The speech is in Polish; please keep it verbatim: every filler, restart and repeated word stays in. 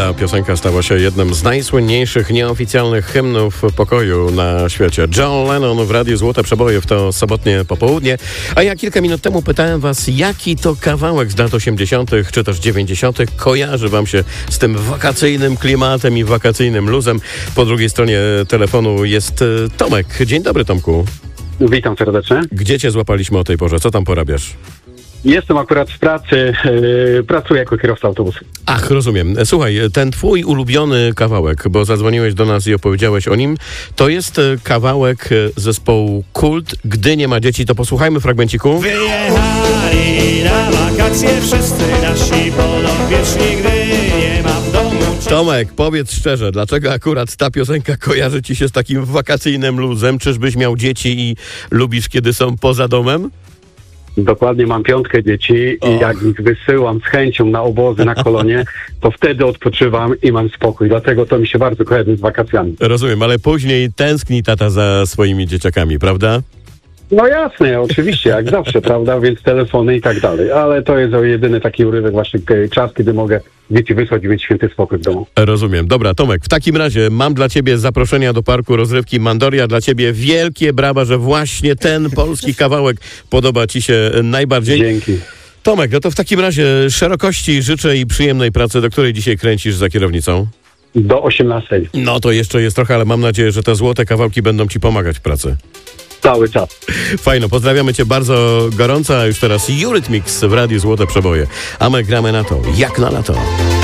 Ta piosenka stała się jednym z najsłynniejszych nieoficjalnych hymnów pokoju na świecie. John Lennon w Radiu Złote Przeboje w to sobotnie popołudnie. A ja kilka minut temu pytałem was, jaki to kawałek z lat osiemdziesiątych czy też dziewięćdziesiątych kojarzy wam się z tym wakacyjnym klimatem i wakacyjnym luzem. Po drugiej stronie telefonu jest Tomek. Dzień dobry, Tomku. Witam serdecznie. Gdzie cię złapaliśmy o tej porze? Co tam porabiasz? Jestem akurat w pracy, yy, pracuję jako kierowca autobusu. Ach, rozumiem. Słuchaj, ten twój ulubiony kawałek, bo zadzwoniłeś do nas i opowiedziałeś o nim, to jest kawałek zespołu Kult. Gdy nie ma dzieci, to posłuchajmy fragmenciku. Wyjechali na wakacje wszyscy nasi podopieczni, gdy nie ma w domu... Tomek, powiedz szczerze, dlaczego akurat ta piosenka kojarzy ci się z takim wakacyjnym luzem? Czyżbyś miał dzieci i lubisz, kiedy są poza domem? Dokładnie, mam piątkę dzieci Och. i jak ich wysyłam z chęcią na obozy, na kolonie, to wtedy odpoczywam i mam spokój. Dlatego to mi się bardzo kojarzy z wakacjami. Rozumiem, ale później tęskni tata za swoimi dzieciakami, prawda? No jasne, oczywiście, jak zawsze, prawda, więc telefony i tak dalej. Ale to jest o jedyny taki urywek właśnie czas, kiedy mogę dzieci wysłać i mieć święty spokój w domu. Rozumiem. Dobra, Tomek, w takim razie mam dla ciebie zaproszenia do parku rozrywki Mandoria. Dla ciebie wielkie brawa, że właśnie ten polski kawałek podoba ci się najbardziej. Dzięki. Tomek, no to w takim razie szerokości życzę i przyjemnej pracy, do której dzisiaj kręcisz za kierownicą. Do osiemnastej. No to jeszcze jest trochę, ale mam nadzieję, że te złote kawałki będą ci pomagać w pracy. Cały czas. Fajno, pozdrawiamy cię bardzo gorąco, a już teraz Eurythmics w Radiu Złote Przeboje. A my gramy na to, jak na lato.